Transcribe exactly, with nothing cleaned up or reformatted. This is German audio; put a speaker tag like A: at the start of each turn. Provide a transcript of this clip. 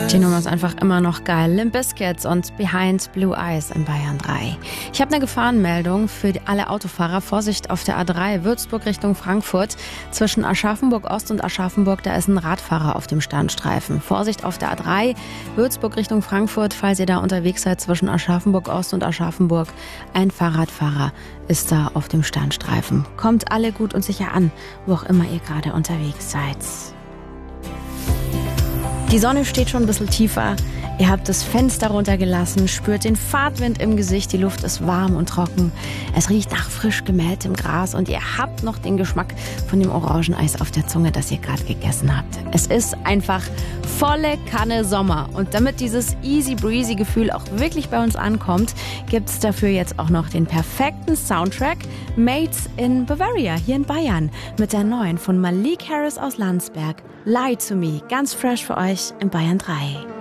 A: Die Nummer ist einfach immer noch geil. Limp Bizkit und Behind Blue Eyes in Bayern drei. Ich habe eine Gefahrenmeldung für alle Autofahrer. Vorsicht auf der A drei, Würzburg Richtung Frankfurt. Zwischen Aschaffenburg Ost und Aschaffenburg, da ist ein Radfahrer auf dem Standstreifen. Vorsicht auf der A drei, Würzburg Richtung Frankfurt, falls ihr da unterwegs seid, zwischen Aschaffenburg Ost und Aschaffenburg. Ein Fahrradfahrer ist da auf dem Standstreifen. Kommt alle gut und sicher an, wo auch immer ihr gerade unterwegs seid. Die Sonne steht schon ein bisschen tiefer. Ihr habt das Fenster runtergelassen, spürt den Fahrtwind im Gesicht, die Luft ist warm und trocken. Es riecht nach frisch gemähtem Gras und ihr habt noch den Geschmack von dem Orangeneis auf der Zunge, das ihr gerade gegessen habt. Es ist einfach volle Kanne Sommer. Und damit dieses easy breezy Gefühl auch wirklich bei uns ankommt, gibt es dafür jetzt auch noch den perfekten Soundtrack Made in Bavaria hier in Bayern mit der neuen von Malik Harris aus Landsberg, Lie to Me, ganz fresh für euch in Bayern drei.